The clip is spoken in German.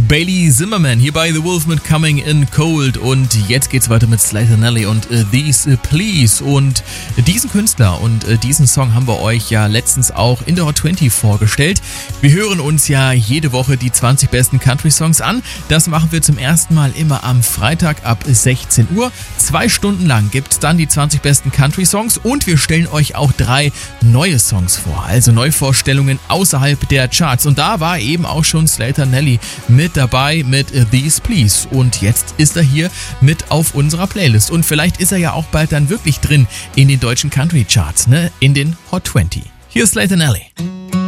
Bailey Zimmerman hier bei The Wolf mit Coming in Cold und jetzt geht's weiter mit Slater Nelly und These Please und diesen Künstler und diesen Song haben wir euch ja letztens auch in der Hot 20 vorgestellt. Wir hören uns ja jede Woche die 20 besten Country-Songs an. Das machen wir zum ersten Mal immer am Freitag ab 16 Uhr. 2 Stunden lang gibt's dann die 20 besten Country-Songs und wir stellen euch auch 3 neue Songs vor, also Neuvorstellungen außerhalb der Charts. Und da war eben auch schon Slater Nelly mit dabei mit These Please und jetzt ist er hier mit auf unserer Playlist und vielleicht ist er ja auch bald dann wirklich drin in den deutschen Country Charts, ne? In den Hot 20. Hier ist Slater Nelly.